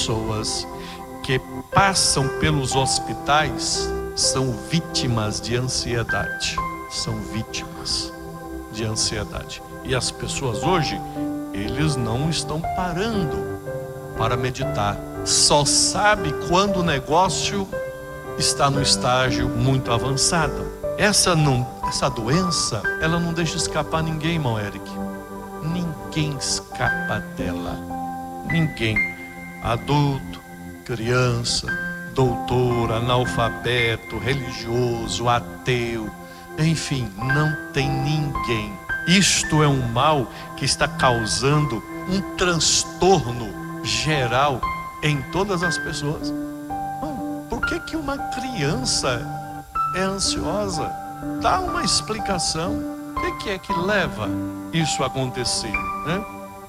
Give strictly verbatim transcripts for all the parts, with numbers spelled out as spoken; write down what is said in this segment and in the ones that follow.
pessoas que passam pelos hospitais são vítimas de ansiedade. São vítimas de ansiedade. E as pessoas hoje, eles não estão parando para meditar. Só sabe quando o negócio está no estágio muito avançado. Essa, não, essa doença, ela não deixa escapar ninguém, irmão Eric. Ninguém escapa dela. Ninguém. Adulto, criança, doutor, analfabeto, religioso, ateu, enfim, não tem ninguém. Isto é um mal que está causando um transtorno geral em todas as pessoas. Bom, por que que uma criança é ansiosa? Dá uma explicação. O que que é que leva isso a acontecer, né?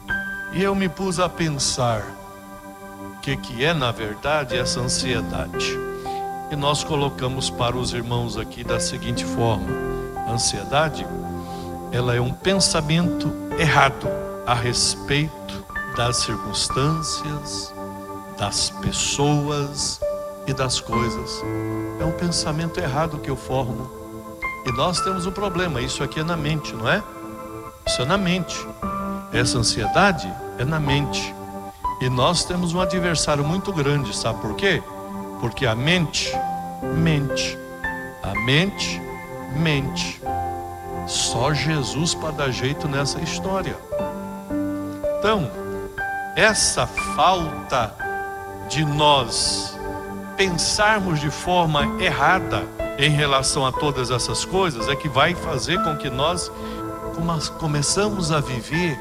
E eu me pus a pensar o que que é, na verdade, essa ansiedade. E nós colocamos para os irmãos aqui da seguinte forma: a ansiedade, ela é um pensamento errado a respeito das circunstâncias, das pessoas e das coisas. É um pensamento errado que eu formo. E nós temos um problema, isso aqui é na mente, não é? Isso é na mente. Essa ansiedade é na mente. E nós temos um adversário muito grande, sabe por quê? Porque a mente mente. A mente mente. Só Jesus para dar jeito nessa história. Então, essa falta de nós pensarmos de forma errada em relação a todas essas coisas é que vai fazer com que nós começamos a viver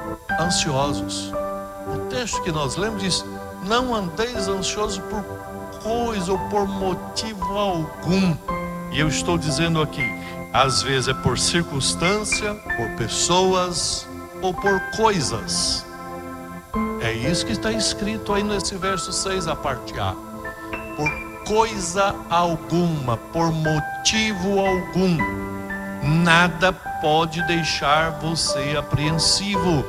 ansiosos. O texto que nós lemos diz: não andeis ansiosos por coisa ou por motivo algum. E eu estou dizendo aqui, às vezes é por circunstância, por pessoas ou por coisas. É isso que está escrito aí nesse verso seis, a parte A. Por coisa alguma, por motivo algum, nada pode deixar você apreensivo.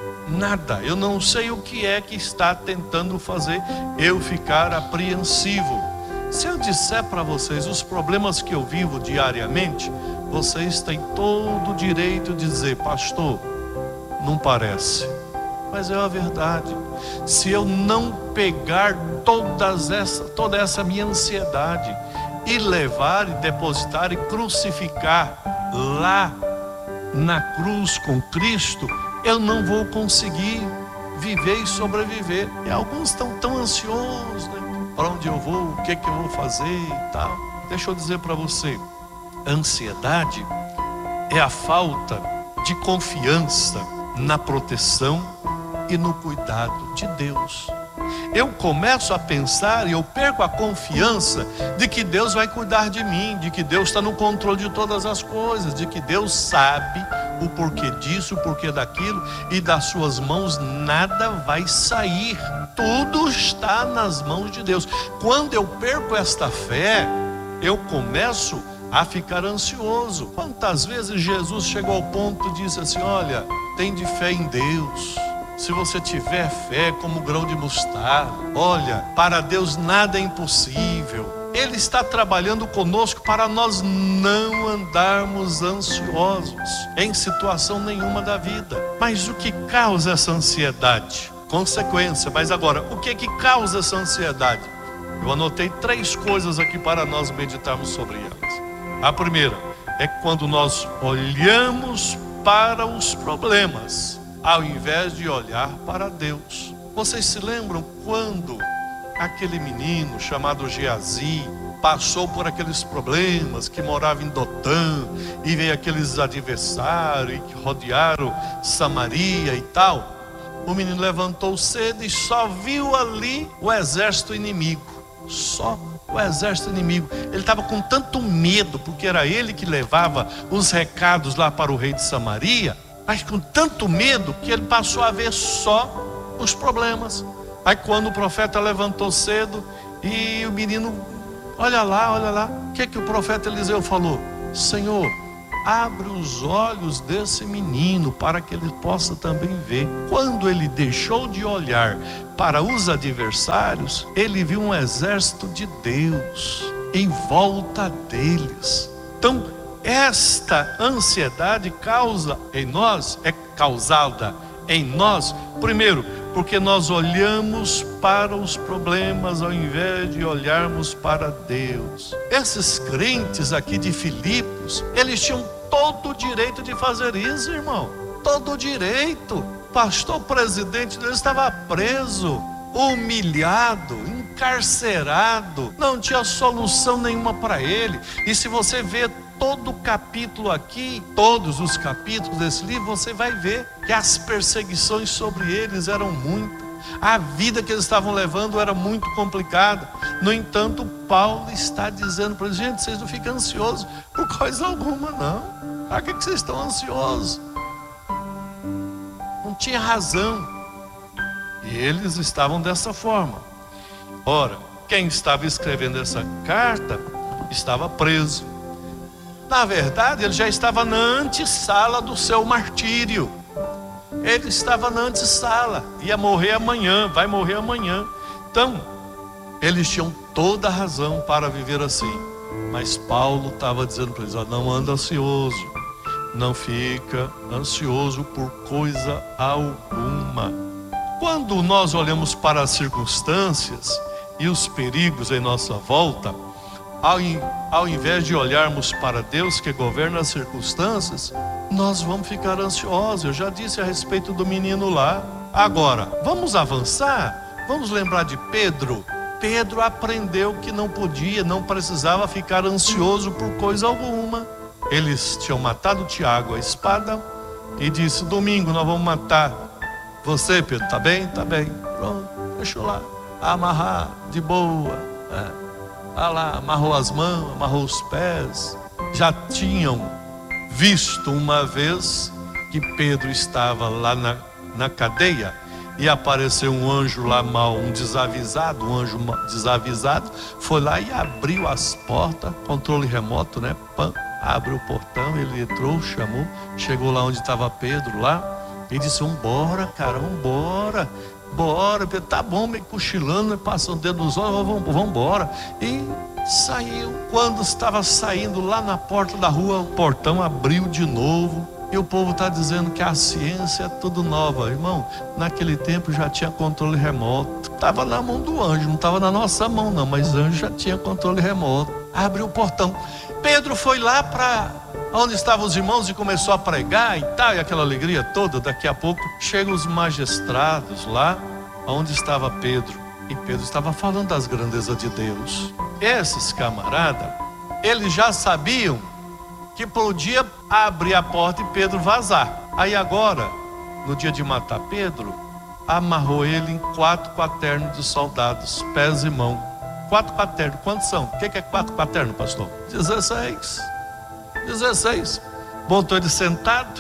Nada. Eu não sei o que é que está tentando fazer eu ficar apreensivo. Se eu disser para vocês os problemas que eu vivo diariamente, vocês têm todo o direito de dizer: pastor, não parece. Mas é a verdade. Se eu não pegar todas essa, toda essa minha ansiedade e levar e depositar e crucificar lá na cruz com Cristo, eu não vou conseguir viver e sobreviver. E alguns estão tão ansiosos, né? Para onde eu vou, o que que eu vou fazer e tal. Deixa eu dizer para você, ansiedade é a falta de confiança na proteção e no cuidado de Deus. Eu começo a pensar e eu perco a confiança de que Deus vai cuidar de mim, de que Deus está no controle de todas as coisas, de que Deus sabe o porquê disso, o porquê daquilo, e das suas mãos nada vai sair. Tudo está nas mãos de Deus. Quando eu perco esta fé, eu começo a ficar ansioso. Quantas vezes Jesus chegou ao ponto e disse assim: olha, tem de fé em Deus. Se você tiver fé como grão de mostarda, olha, para Deus nada é impossível. Ele está trabalhando conosco para nós não andarmos ansiosos em situação nenhuma da vida. Mas o que causa essa ansiedade? Consequência. Mas agora, o que é que causa essa ansiedade? Eu anotei três coisas aqui para nós meditarmos sobre elas. A primeira é quando nós olhamos para os problemas ao invés de olhar para Deus. Vocês se lembram quando aquele menino chamado Geazi passou por aqueles problemas, que morava em Dotã, e veio aqueles adversários que rodearam Samaria e tal? O menino levantou cedo e só viu ali o exército inimigo. Só o exército inimigo. Ele estava com tanto medo, porque era ele que levava os recados lá para o rei de Samaria, mas com tanto medo que ele passou a ver só os problemas. Aí quando o profeta levantou cedo e o menino, olha lá, olha lá, o que que o profeta Eliseu falou? Senhor, abre os olhos desse menino para que ele possa também ver. Quando ele deixou de olhar para os adversários, ele viu um exército de Deus em volta deles. Então, esta ansiedade causa em nós, é causada em nós, primeiro, porque nós olhamos para os problemas ao invés de olharmos para Deus. Esses crentes aqui de Filipos, eles tinham todo o direito de fazer isso, irmão. Todo o direito. O pastor presidente deles estava preso, humilhado, encarcerado, não tinha solução nenhuma para ele. E se você vê todo o capítulo aqui, todos os capítulos desse livro, você vai ver que as perseguições sobre eles eram muitas. A vida que eles estavam levando era muito complicada. No entanto, Paulo está dizendo para eles: gente, vocês não ficam ansiosos por coisa alguma, não. Para que vocês estão ansiosos? Não tinha razão. E eles estavam dessa forma. Ora, quem estava escrevendo essa carta estava preso. Na verdade, ele já estava na antessala do seu martírio. Ele estava na antessala, ia morrer amanhã, vai morrer amanhã. Então, eles tinham toda a razão para viver assim. Mas Paulo estava dizendo para eles: ó, não anda ansioso, não fica ansioso por coisa alguma. Quando nós olhamos para as circunstâncias e os perigos em nossa volta, Ao, ao invés de olharmos para Deus que governa as circunstâncias, nós vamos ficar ansiosos. Eu já disse a respeito do menino lá. Agora, vamos avançar? Vamos lembrar de Pedro. Pedro aprendeu que não podia, não precisava ficar ansioso por coisa alguma. Eles tinham matado Tiago a espada e disse: domingo nós vamos matar você, Pedro. Tá bem? Tá bem. Pronto, deixou lá, amarrar de boa, é. Ah lá, amarrou as mãos, amarrou os pés. Já tinham visto uma vez que Pedro estava lá na, na cadeia e apareceu um anjo lá mal, um desavisado, um anjo desavisado, foi lá e abriu as portas, controle remoto, né? Pam, abriu o portão, ele entrou, chamou, chegou lá onde estava Pedro lá e disse: vambora, cara, vambora. Bora, Pedro, tá bom, meio cochilando, passando o dedo nos olhos, vamos, vamos embora. E saiu. Quando estava saindo lá na porta da rua, o portão abriu de novo. E o povo está dizendo que a ciência é tudo nova. Irmão, naquele tempo já tinha controle remoto. Estava na mão do anjo, não estava na nossa mão não, mas o anjo já tinha controle remoto. Abriu o portão. Pedro foi lá para onde estavam os irmãos e começou a pregar e tal, e aquela alegria toda. Daqui a pouco chegam os magistrados lá onde estava Pedro, e Pedro estava falando das grandezas de Deus. Esses camaradas, eles já sabiam que podia abrir a porta e Pedro vazar. Aí agora, no dia de matar Pedro, amarrou ele em quatro quaternos de soldados, pés e mão. Quatro quaternos, quantos são? O que é quatro quaternos, pastor? Dezesseis. Dezesseis. Botou ele sentado,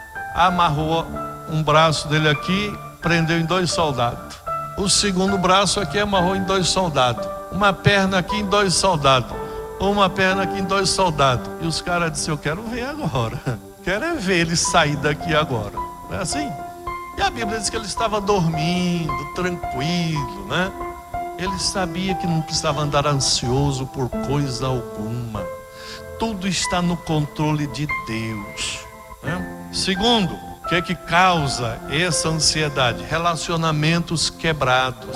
amarrou um braço dele aqui, prendeu em dois soldados. O segundo braço aqui amarrou em dois soldados. Uma perna aqui em dois soldados. Uma perna aqui em dois soldados. E os caras disseram: eu quero ver agora. Quero é ver ele sair daqui agora. Não é assim? E a Bíblia diz que ele estava dormindo, tranquilo, né? Ele sabia que não precisava andar ansioso por coisa alguma. Tudo está no controle de Deus, né? Segundo, o que é que causa essa ansiedade? Relacionamentos quebrados.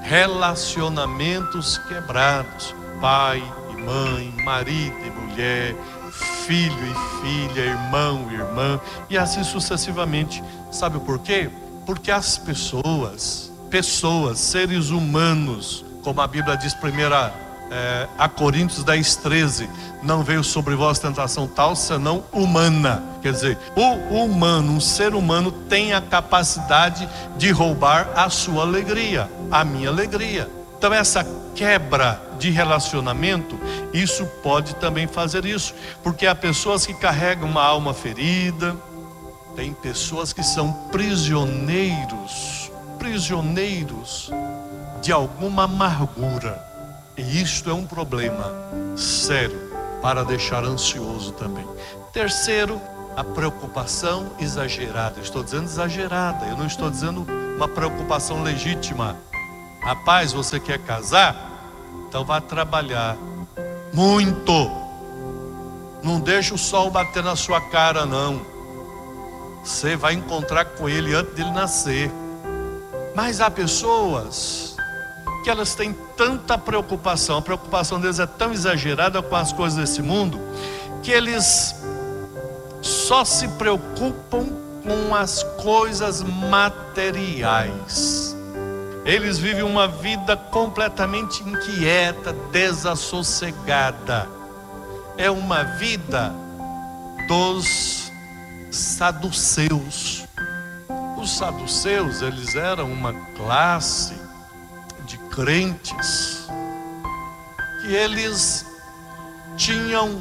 Relacionamentos quebrados. Pai e mãe, marido e mulher, filho e filha, irmão e irmã, e assim sucessivamente. Sabe por quê? Porque as pessoas... Pessoas, seres humanos, como a Bíblia diz, primeira é, a Coríntios dez, treze, não veio sobre vós tentação tal, senão humana. Quer dizer, o humano, um ser humano tem a capacidade de roubar a sua alegria, a minha alegria. Então essa quebra de relacionamento, isso pode também fazer isso, porque há pessoas que carregam uma alma ferida, tem pessoas que são prisioneiros, prisioneiros de alguma amargura, e isto é um problema sério para deixar ansioso também. Terceiro, a preocupação exagerada. Eu estou dizendo exagerada, eu não estou dizendo uma preocupação legítima. Rapaz, você quer casar? Então vá trabalhar muito. Não deixa o sol bater na sua cara, não. Você vai encontrar com ele antes dele nascer. Mas há pessoas que elas têm tanta preocupação, a preocupação deles é tão exagerada com as coisas desse mundo, que eles só se preocupam com as coisas materiais. Eles vivem uma vida completamente inquieta, desassossegada. É uma vida dos saduceus. Os saduceus, eles eram uma classe de crentes que eles tinham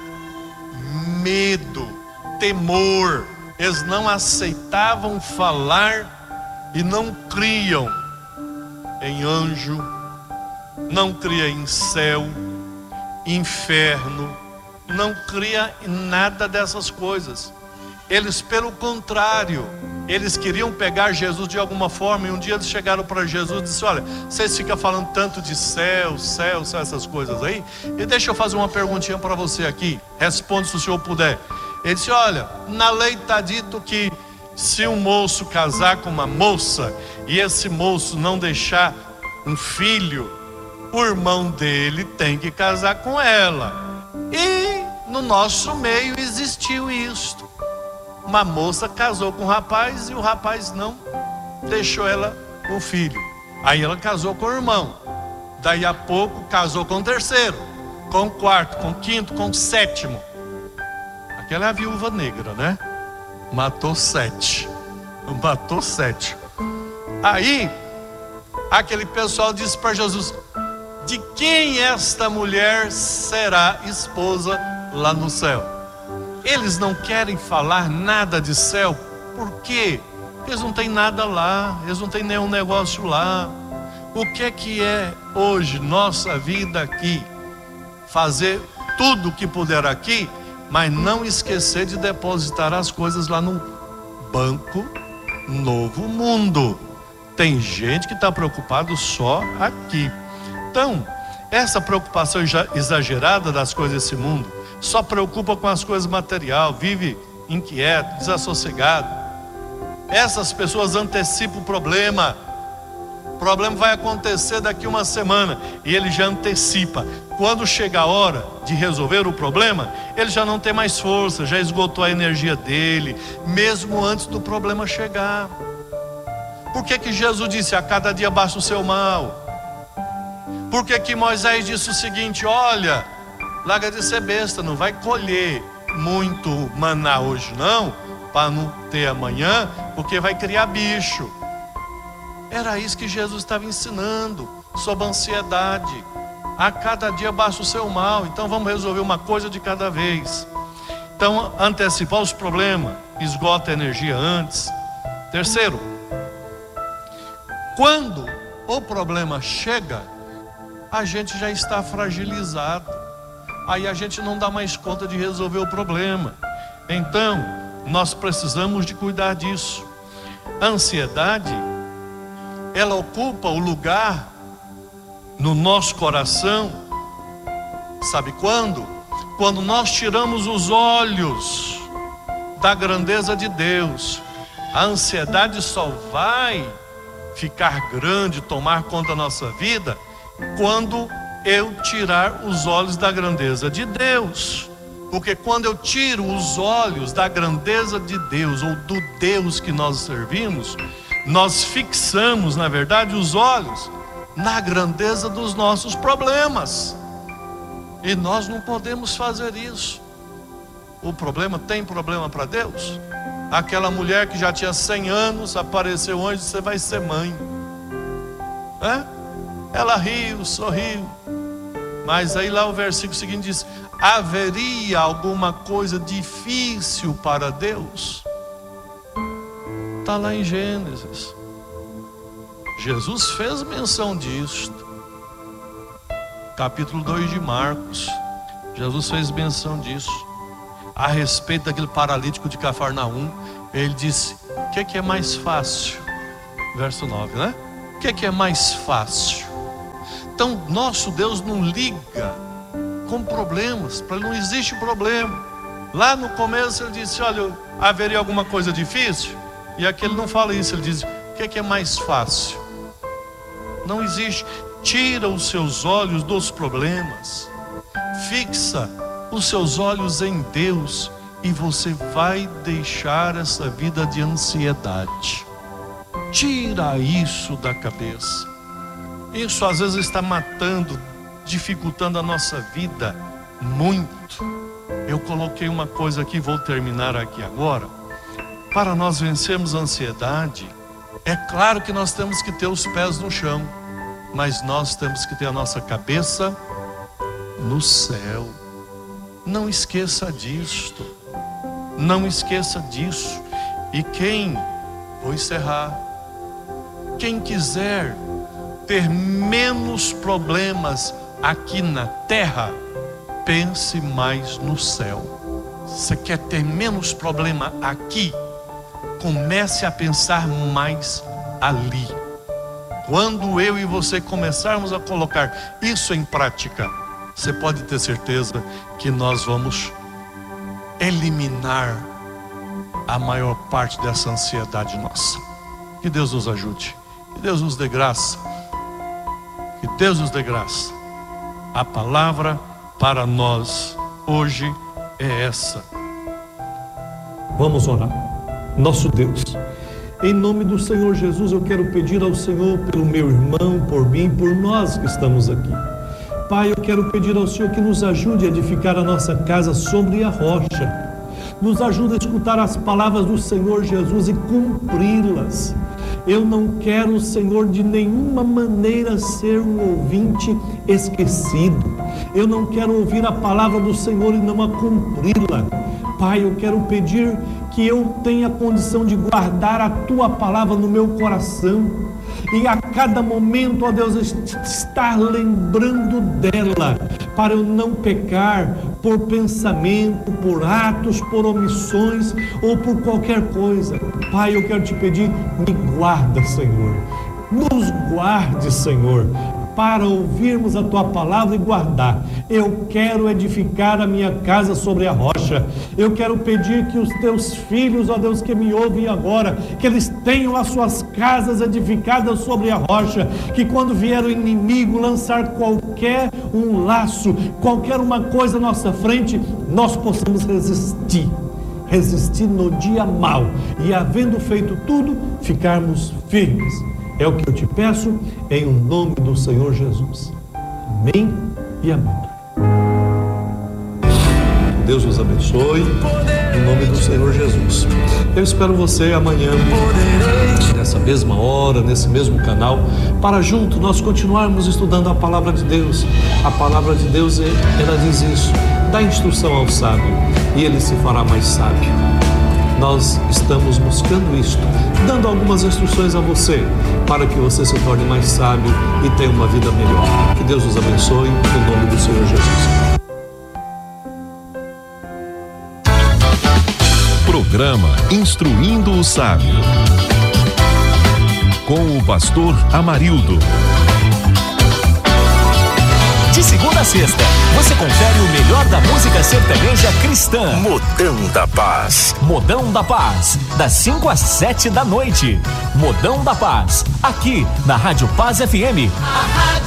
medo, temor. Eles não aceitavam falar e não criam em anjo, não cria em céu, inferno, não cria em nada dessas coisas. Eles, pelo contrário, eles queriam pegar Jesus de alguma forma. E um dia eles chegaram para Jesus e disseram: olha, vocês ficam falando tanto de céu, céu, céu, essas coisas aí, e deixa eu fazer uma perguntinha para você aqui, responde se o senhor puder. Ele disse: olha, na lei está dito que se um moço casar com uma moça e esse moço não deixar um filho, o irmão dele tem que casar com ela. E no nosso meio existiu isto. Uma moça casou com um rapaz e o rapaz não deixou ela com o filho. Aí ela casou com o irmão. Daí a pouco casou com o terceiro, com o quarto, com o quinto, com o sétimo. Aquela é a viúva negra, né? Matou sete. Matou sete. Aí, aquele pessoal disse para Jesus: de quem esta mulher será esposa lá no céu? Eles não querem falar nada de céu. Por quê? Porque eles não têm nada lá. Eles não têm nenhum negócio lá. O que é que é hoje nossa vida aqui? Fazer tudo o que puder aqui, mas não esquecer de depositar as coisas lá no Banco Novo Mundo. Tem gente que está preocupado só aqui. Então, essa preocupação exagerada das coisas desse mundo, só preocupa com as coisas materiais, vive inquieto, desassossegado. Essas pessoas antecipam o problema. O problema vai acontecer daqui uma semana e ele já antecipa. Quando chega a hora de resolver o problema, ele já não tem mais força, já esgotou a energia dele, mesmo antes do problema chegar. Por que que Jesus disse: a cada dia basta o seu mal? Por que que Moisés disse o seguinte: olha, larga de ser besta, não vai colher muito maná hoje não, para não ter amanhã, porque vai criar bicho. Era isso que Jesus estava ensinando sobre a ansiedade. A cada dia basta o seu mal, então vamos resolver uma coisa de cada vez. Então, antecipar os problemas, esgota a energia antes. Terceiro, quando o problema chega, a gente já está fragilizado. Aí a gente não dá mais conta de resolver o problema. Então, nós precisamos de cuidar disso. A ansiedade, ela ocupa o lugar no nosso coração. Sabe quando? Quando nós tiramos os olhos da grandeza de Deus. A ansiedade só vai ficar grande, tomar conta da nossa vida, quando eu tirar os olhos da grandeza de Deus. Porque quando eu tiro os olhos da grandeza de Deus, ou do Deus que nós servimos, nós fixamos, na verdade, os olhos na grandeza dos nossos problemas. E nós não podemos fazer isso. O problema, tem problema para Deus? Aquela mulher que já tinha cem anos, apareceu hoje, você vai ser mãe. É? Ela riu, sorriu. Mas aí lá o versículo seguinte diz: haveria alguma coisa difícil para Deus? Está lá em Gênesis. Jesus fez menção disto. Capítulo dois de Marcos. Jesus fez menção disso. a respeito daquele paralítico de Cafarnaum. Ele disse: o que, que é mais fácil? Verso nove, né? O que, que é mais fácil? Então, nosso Deus não liga com problemas. Para ele não existe problema. Lá no começo ele disse: olha, haveria alguma coisa difícil? E aqui ele não fala isso. Ele diz: o que, que é mais fácil? Não existe. Tira os seus olhos dos problemas, fixa os seus olhos em Deus, e você vai deixar essa vida de ansiedade. Tira isso da cabeça. Isso às vezes está matando, dificultando a nossa vida muito. Eu coloquei uma coisa aqui, vou terminar aqui agora. Para nós vencermos a ansiedade, é claro que nós temos que ter os pés no chão, mas nós temos que ter a nossa cabeça no céu. Não esqueça disto. Não esqueça disso. E quem, vou encerrar, quem quiser ter menos problemas aqui na terra, pense mais no céu. Você quer ter menos problema aqui? Comece a pensar mais ali. Quando eu e você começarmos a colocar isso em prática, você pode ter certeza que nós vamos eliminar a maior parte dessa ansiedade nossa. Que Deus nos ajude, que Deus nos dê graça, que Deus nos dê graça. A palavra para nós hoje é essa. Vamos orar. Nosso Deus, em nome do Senhor Jesus, eu quero pedir ao Senhor pelo meu irmão, por mim, por nós que estamos aqui. Pai, eu quero pedir ao Senhor que nos ajude a edificar a nossa casa sobre a rocha. Nos ajude a escutar as palavras do Senhor Jesus e cumpri-las. Eu não quero, Senhor, de nenhuma maneira ser um ouvinte esquecido. Eu não quero ouvir a palavra do Senhor e não a cumpri-la. Pai, eu quero pedir que eu tenha condição de guardar a Tua palavra no meu coração e a cada momento, ó Deus, estar lembrando dela, para eu não pecar por pensamento, por atos, por omissões ou por qualquer coisa. Pai, eu quero te pedir, me guarda, Senhor, nos guarde, Senhor, para ouvirmos a Tua palavra e guardar. Eu quero edificar a minha casa sobre a rocha. Eu quero pedir que os Teus filhos, ó Deus, que me ouvem agora, que eles tenham as suas casas edificadas sobre a rocha, que quando vier o inimigo lançar qualquer um laço, qualquer uma coisa à nossa frente, nós possamos resistir. Resistir no dia mau e, havendo feito tudo, ficarmos firmes. É o que eu te peço, em o nome do Senhor Jesus. Amém e amém. Deus nos abençoe, em nome do Senhor Jesus. Eu espero você amanhã, nessa mesma hora, nesse mesmo canal, para junto nós continuarmos estudando a palavra de Deus. A palavra de Deus, ela diz isso: dá instrução ao sábio e ele se fará mais sábio. Nós estamos buscando isto, dando algumas instruções a você, para que você se torne mais sábio e tenha uma vida melhor. Que Deus nos abençoe, no nome do Senhor Jesus. Programa Instruindo o Sábio, com o pastor Amarildo. De segunda a sexta, você confere o melhor da música sertaneja cristã. Modão da Paz. Modão da Paz, das cinco às sete da noite. Modão da Paz, aqui na Rádio Paz F M.